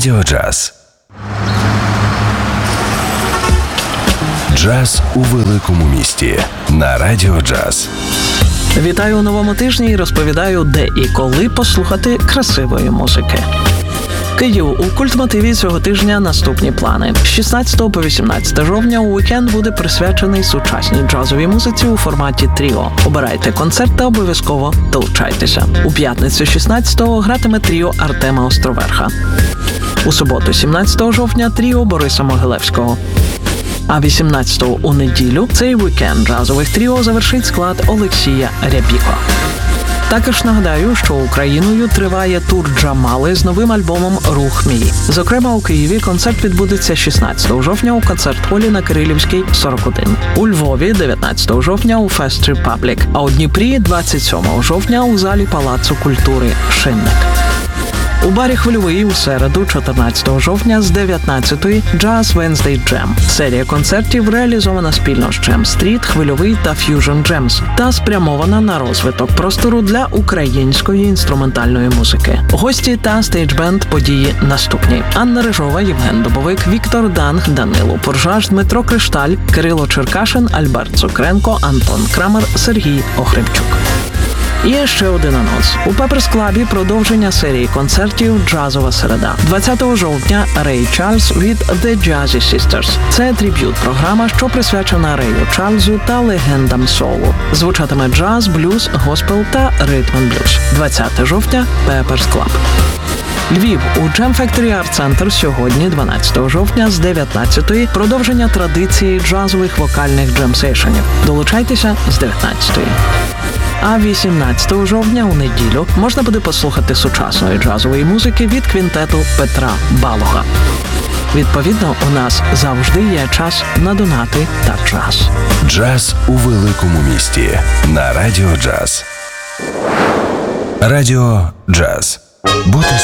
Радіо Джаз. Джаз у великому місті на Радіо Джаз. Вітаю у новому тижні і розповідаю, де і коли послухати красивої музики. Київ. У культмотиві цього тижня наступні плани. З 16 по 18 жовтня уікенд буде присвячений сучасній джазовій музиці у форматі тріо. Обирайте концерт та обов'язково долучайтеся. У п'ятницю 16-го гратиме тріо Артема Островерха. У суботу 17 жовтня тріо Бориса Могилевського. А 18-го у неділю цей вікенд джазових тріо завершить склад Олексія Рябіко. Також нагадаю, що Україною триває тур Джамали з новим альбомом «Рух мій». Зокрема, у Києві концерт відбудеться 16 жовтня у концерт-холі на Кирилівській, 41. У Львові 19 жовтня у Fest Republic, а у Дніпрі 27 жовтня у залі Палацу культури «Шинник». У барі «Хвильовий» у середу, 14 жовтня з 19-ї Jazz Wednesday Jam. Серія концертів реалізована спільно з Jam Street, «Хвильовий» та Fusion Jams та спрямована на розвиток простору для української інструментальної музики. Гості та стейдж-бенд події наступні: Анна Рижова, Євген Дубовик, Віктор Данг, Данило Поржаш, Дмитро Кришталь, Кирило Черкашин, Альберт Цукренко, Антон Крамер, Сергій Охримчук. І ще один анонс. У Пеперс Клабі продовження серії концертів «Джазова середа». 20 жовтня Рей Чарльз від The Jazzy Sisters. Це триб'ют-програма, що присвячена Рею Чарльзу та легендам соулу. Звучатиме джаз, блюз, госпел та ритм-н-блюз. 20 жовтня Пеперс Клаб. Львів. У Jam Factory Art Center сьогодні, 12 жовтня, з 19-ї продовження традиції джазових вокальних джем-сейшенів. Долучайтеся з 19-ї. А 18 жовтня у неділю можна буде послухати сучасної джазової музики від квінтету Петра Балога. Відповідно, у нас завжди є час на донати та джаз. Джаз у великому місті на Радіо Джаз. Радіо Джаз. Бути